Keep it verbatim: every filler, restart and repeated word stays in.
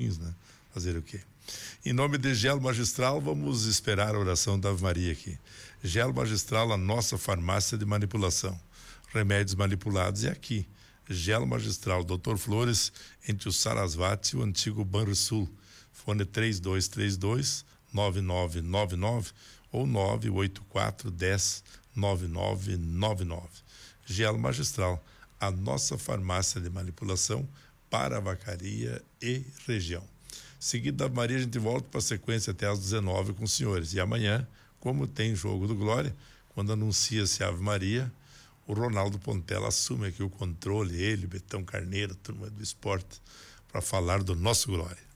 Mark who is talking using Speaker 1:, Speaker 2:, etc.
Speaker 1: ruins, né? Fazer o quê? Em nome de Gelo Magistral, vamos esperar a oração da Ave Maria aqui. Gelo Magistral, a nossa farmácia de manipulação. Remédios manipulados é aqui. Gelo Magistral, doutor Flores, entre o Sarasvati e o antigo Banrisul. Fone três dois três dois, nove nove nove nove ou nove oito quatro, dez, nove nove nove nove. Gelo Magistral, a nossa farmácia de manipulação para a vacaria e região. Seguido da Maria, a gente volta para a sequência até às dezenove com os senhores. E amanhã, como tem jogo do Glória, quando anuncia-se Ave Maria, o Ronaldo Pontella assume aqui o controle, ele, Betão Carneiro, turma do esporte, para falar do nosso Glória.